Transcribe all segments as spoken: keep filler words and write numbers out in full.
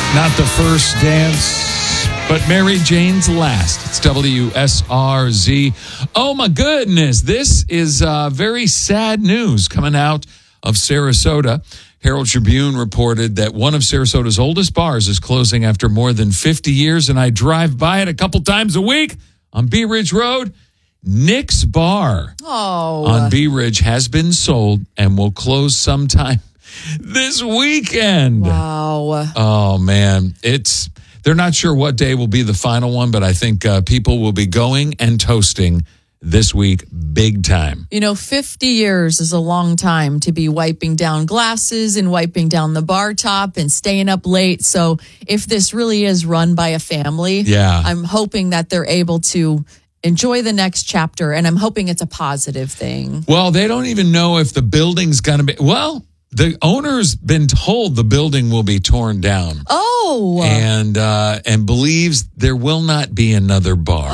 Not the first dance, but Mary Jane's last. It's W S R Z. Oh, my goodness. This is uh, very sad news coming out of Sarasota. Herald Tribune reported that one of Sarasota's oldest bars is closing after more than fifty years, and I drive by it a couple times a week on Bee Ridge Road. Nick's Bar oh. on Bee Ridge has been sold and will close sometime this weekend. Wow. Oh, man. It's they're not sure what day will be the final one, but I think uh, people will be going and toasting this week big time. You know, fifty years is a long time to be wiping down glasses and wiping down the bar top and staying up late. So if this really is run by a family, yeah. I'm hoping that they're able to enjoy the next chapter, and I'm hoping it's a positive thing. Well, they don't even know if the building's going to be... Well, the owner's been told the building will be torn down. Oh. And, uh, and believes there will not be another bar.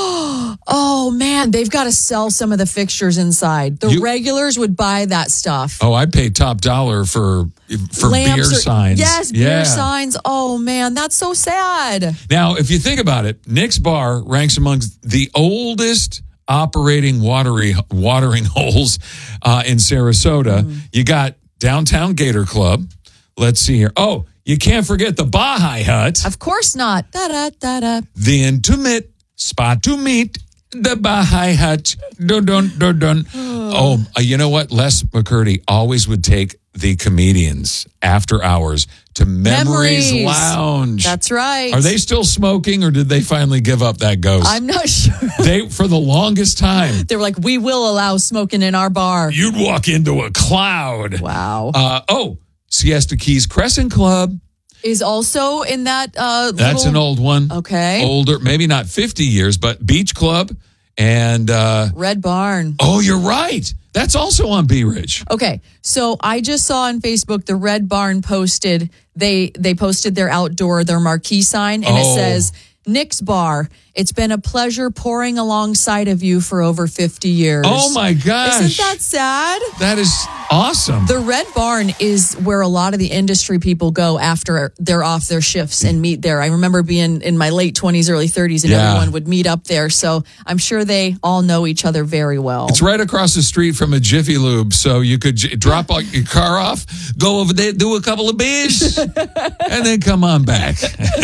Oh, man, they've got to sell some of the fixtures inside. The You, regulars would buy that stuff. Oh, I'd pay top dollar for for Lamps beer or, signs. Yes, yeah. beer signs. Oh, man, that's so sad. Now, if you think about it, Nick's Bar ranks amongst the oldest operating watery, watering holes uh, in Sarasota. Mm. You got Downtown Gator Club. Let's see here. Oh, you can't forget the Baha'i Hut. Of course not. Da-da-da-da. The intimate spot to meet. The Baha'i Hut. Dun, dun, dun, dun. Oh, uh, you know what? Les McCurdy always would take the comedians after hours to Memories, Memories Lounge. That's right. Are they still smoking, or did they finally give up that ghost? I'm not sure. They, for the longest time, they were like, we will allow smoking in our bar. You'd walk into a cloud. Wow. Uh, oh, Siesta Keys Crescent Club is also in that uh That's little... an old one. Okay. Older, maybe not fifty years, but Beach Club and... Uh, Red Barn. Oh, you're right. That's also on Bee Ridge. Okay, so I just saw on Facebook the Red Barn posted, they they posted their outdoor, their marquee sign, and oh. it says, Nick's Bar, it's been a pleasure pouring alongside of you for over fifty years. Oh, my gosh. Isn't that sad? That is awesome. The Red Barn is where a lot of the industry people go after they're off their shifts and meet there. I remember being in my late twenties, early thirties, and yeah. everyone would meet up there. So I'm sure they all know each other very well. It's right across the street from a Jiffy Lube, so you could j- drop your car off, go over there, do a couple of beers, and then come on back.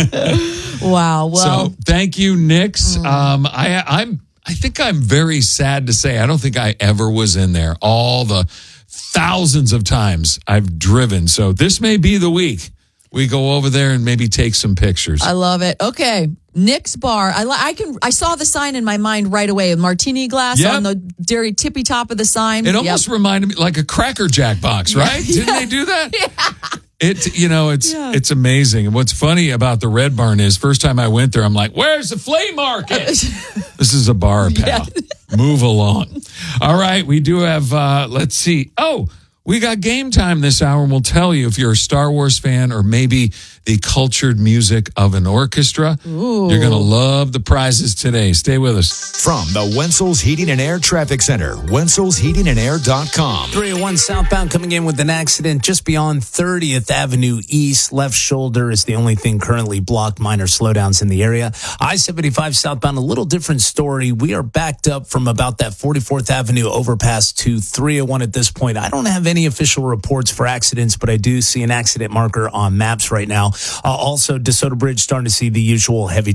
Wow. Well, so thank you, Nick's. Mm. Um, I, I'm. I think I'm very sad to say I don't think I ever was in there. All the thousands of times I've driven. So this may be the week we go over there and maybe take some pictures. I love it. Okay. Nick's Bar. I, I can. I saw the sign in my mind right away. A martini glass yep. on the very tippy top of the sign. It almost yep. reminded me like a Cracker Jack box, right? Yeah. Didn't they do that? Yeah. It, you know, it's yeah. it's amazing. And what's funny about the Red Barn is first time I went there, I'm like, where's the flea market? This is a bar, pal. Yeah. Move along. All right. We do have, uh, let's see. Oh, we got game time this hour, and we'll tell you if you're a Star Wars fan or maybe the cultured music of an orchestra. Ooh. You're going to love the prizes today. Stay with us. From the Wenzel's Heating and Air Traffic Center, Wenzel's Heating and Air dot com. three oh one southbound coming in with an accident just beyond thirtieth Avenue East. Left shoulder is the only thing currently blocked. Minor slowdowns in the area. I seventy-five southbound, a little different story. We are backed up from about that forty-fourth Avenue overpass to three oh one at this point. I don't have any official reports for accidents, but I do see an accident marker on maps right now. Uh, also, DeSoto Bridge starting to see the usual heavy